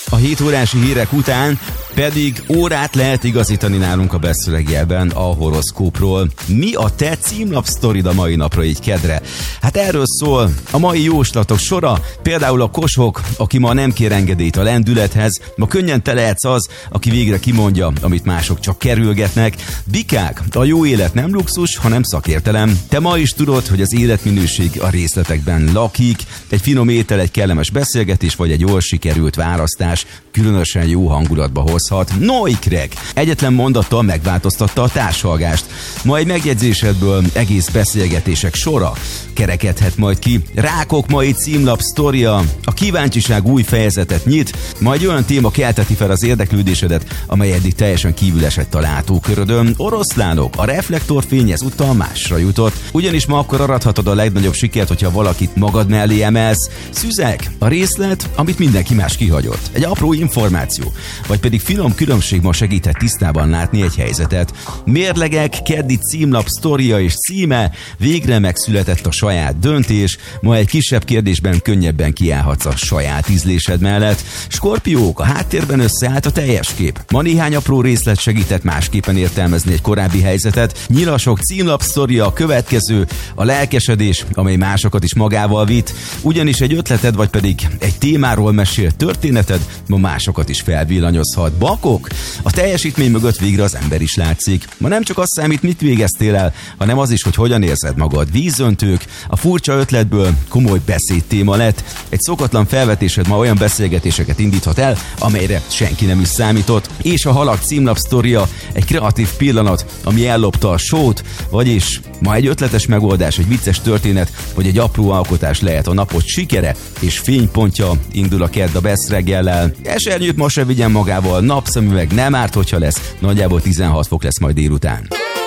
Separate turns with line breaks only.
A 7 órási hírek után pedig órát lehet igazítani nálunk a Beszélgetésben a horoszkópról. Mi a te címlapsztorid a mai napra, így kedre? Hát erről szól a mai jóslatok sora, például a kosok, aki ma nem kér engedélyt a lendülethez, ma könnyen te lehetsz az, aki végre kimondja, amit mások csak kerülgetnek. Bikák, a jó élet nem luxus, hanem szakértelem. Te ma is tudod, hogy az életminőség a részletekben lakik, egy finom étel, egy kellemes beszélgetés, vagy egy jól sikerült választás különösen jó hangulatba hozhat. No, ikrek! Egyetlen mondattal megváltoztatta a társalgást. Ma egy megjegyzésedből egész beszélgetések sora kerekedhet majd ki. Rákok mai címlap sztoria, a kíváncsiság új fejezetet nyit, majd olyan téma kelteti fel az érdeklődésedet, amely eddig teljesen kívül esett a látókörödön. Oroszlánok, a reflektorfény ezúttal másra jutott, ugyanis ma akkor arathatod a legnagyobb sikert, hogyha valakit magad mellé emelsz. Szüzek, a részlet, amit mindenki más kihagyott. Egy apró információ, vagy pedig finom különbség ma segíthet tisztában látni egy helyzetet. Mérlegek, keddi címlap sztoria és címe, végre megszületett a saját döntés, ma egy kisebb kérdésben könnyebben kiállhatsz a saját ízlésed mellett. Skorpiók, a háttérben összeállt a teljes kép. Ma néhány apró részlet segített másképpen értelmezni egy korábbi helyzetet. Nyilasok címlap sztoria a következő, a lelkesedés, amely másokat is magával vitt, ugyanis egy ötleted vagy pedig egy témáról mesélt történeted ma másokat is felvillanyozhat. Bakok, a teljesítmény mögött végre az ember is látszik. Ma nem csak az számít, mit végeztél el, hanem az is, hogy hogyan érzed magad. Vízöntők, a furcsa ötletből komoly beszédtéma lett. Egy szokatlan felvetésed ma olyan beszélgetéseket indíthat el, amelyre senki nem is számított. És a halak címlap sztoria, egy kreatív pillanat, ami ellopta a sót, vagyis ma egy ötletes megoldás, egy vicces történet, vagy egy apró alkotás lehet a napot sikere és fénypontja. Indul a kedd a Best reggellel. Esernyőt ma se vigyen magával, napszemüveg nem árt, hogyha lesz. Nagyjából 16 fok lesz majd délután.